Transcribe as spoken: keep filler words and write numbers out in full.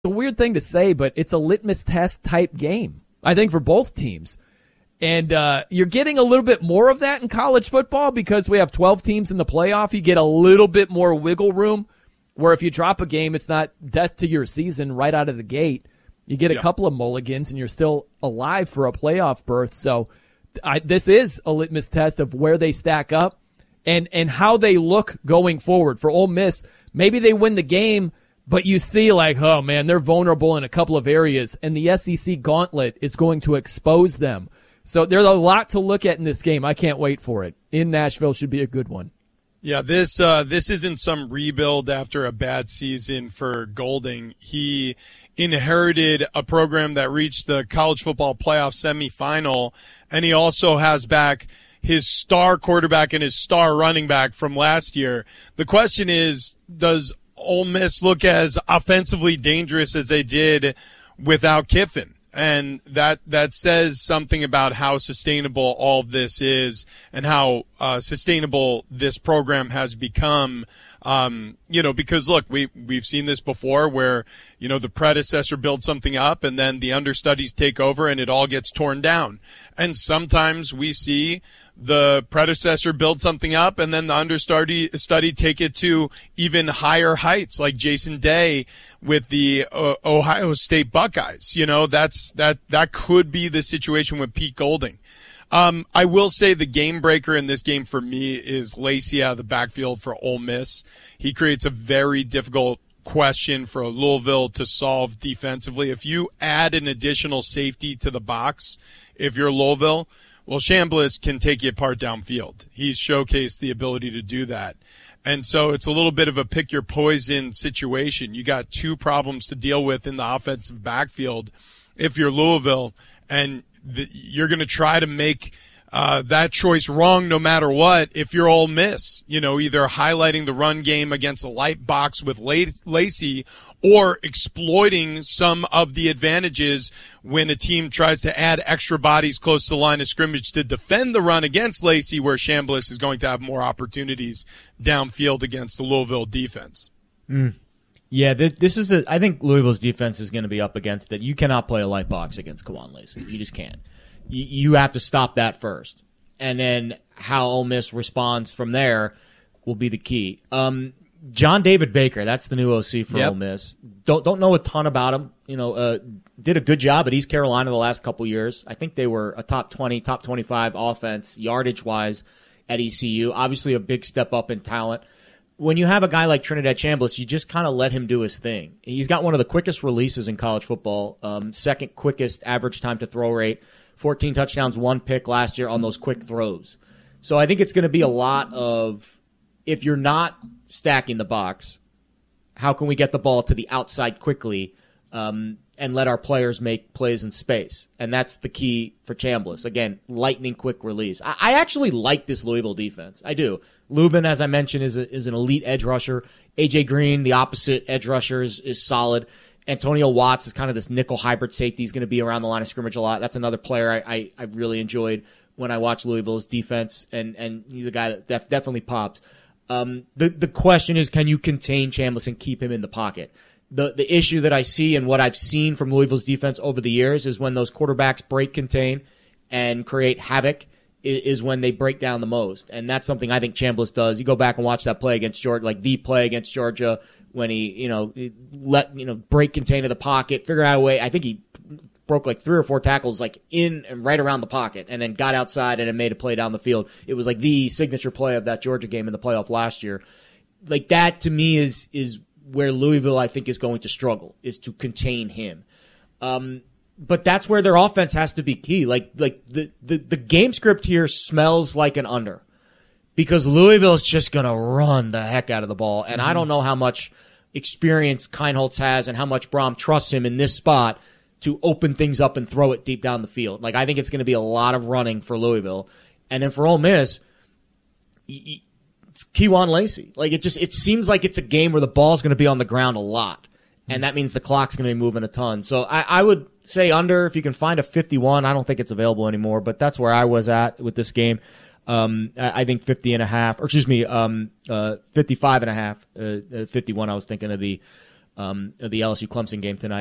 a weird thing to say, but it's a litmus test type game, I think, for both teams. And uh, you're getting a little bit more of that in college football because we have twelve teams in the playoff. You get a little bit more wiggle room where if you drop a game, it's not death to your season right out of the gate. You get a yeah. couple of mulligans and you're still alive for a playoff berth. So I, this is a litmus test of where they stack up and, and how they look going forward. For Ole Miss, maybe they win the game, but you see like, oh, man, they're vulnerable in a couple of areas, and the S E C gauntlet is going to expose them. So there's a lot to look at in this game. I can't wait for it. In Nashville should be a good one. Yeah, this uh, this isn't some rebuild after a bad season for Golding. He inherited a program that reached the college football playoff semifinal, and he also has back his star quarterback and his star running back from last year. The question is, does Ole Miss look as offensively dangerous as they did without Kiffin? And that, that says something about how sustainable all of this is and how uh, sustainable this program has become. Um, you know, because look, we, we've seen this before where, you know, the predecessor builds something up and then the understudies take over and it all gets torn down. And sometimes we see the predecessor build something up and then the understudy study take it to even higher heights, like Jason Day with the uh, Ohio State Buckeyes. You know, that's, that, that could be the situation with Pete Golding. Um, I will say the game breaker in this game for me is Lacey out of the backfield for Ole Miss. He creates a very difficult question for Louisville to solve defensively. If you add an additional safety to the box, if you're Louisville, well, Chambliss can take you apart downfield. He's showcased the ability to do that. And so it's a little bit of a pick your poison situation. You got two problems to deal with in the offensive backfield if you're Louisville, and the, you're going to try to make uh, that choice wrong no matter what if you're Ole Miss. You know, either highlighting the run game against a light box with Lacey or exploiting some of the advantages when a team tries to add extra bodies close to the line of scrimmage to defend the run against Lacey, where Chambliss is going to have more opportunities downfield against the Louisville defense. Mm. Yeah, th- this is a, I think Louisville's defense is going to be up against that. You cannot play a light box against Kawan Lacey. You just can't. You, you have to stop that first. And then how Ole Miss responds from there will be the key. Um, John David Baker, that's the new O C for yep. Ole Miss. Don't don't know a ton about him. You know, uh, did a good job at East Carolina the last couple years. I think they were a top twenty, top twenty-five offense yardage wise at E C U. Obviously, a big step up in talent. When you have a guy like Trinidad Chambliss, you just kind of let him do his thing. He's got one of the quickest releases in college football, um, second quickest average time to throw rate, fourteen touchdowns, one pick last year on those quick throws. So I think it's going to be a lot of, if you're not stacking the box, how can we get the ball to the outside quickly um, and let our players make plays in space? And that's the key for Chambliss. Again, lightning quick release. I, I actually like this Louisville defense. I do. Lubin, as I mentioned, is a, is an elite edge rusher. A J Green, the opposite edge rusher, is, is solid. Antonio Watts is kind of this nickel hybrid safety. He's going to be around the line of scrimmage a lot. That's another player I, I, I really enjoyed when I watched Louisville's defense, and, and he's a guy that def- definitely pops. Um, the, the question is, can you contain Chambliss and keep him in the pocket? The the issue that I see and what I've seen from Louisville's defense over the years is when those quarterbacks break contain and create havoc is, is when they break down the most. And that's something I think Chambliss does. You go back and watch that play against Georgia, like the play against Georgia, when he, you know, let, you know, break contain of the pocket, figure out a way. I think he broke like three or four tackles like in and right around the pocket and then got outside and then made a play down the field. It was like the signature play of that Georgia game in the playoff last year. Like that to me is is where Louisville I think is going to struggle, is to contain him. Um, but that's where their offense has to be key. Like like the, the, the game script here smells like an under, because Louisville is just going to run the heck out of the ball. And mm-hmm. I don't know how much experience Keinholz has and how much Brom trusts him in this spot to open things up and throw it deep down the field. Like, I think it's going to be a lot of running for Louisville. And then for Ole Miss, it's Kewan Lacey. Like, it just, it seems like it's a game where the ball's going to be on the ground a lot. And that means the clock's going to be moving a ton. So I, I would say under, if you can find a fifty-one. I don't think it's available anymore, but that's where I was at with this game. Um, I, I think fifty and a half, or excuse me, um, uh, fifty-five and a half, uh, fifty-one. I was thinking of the, um, the L S U Clemson game tonight.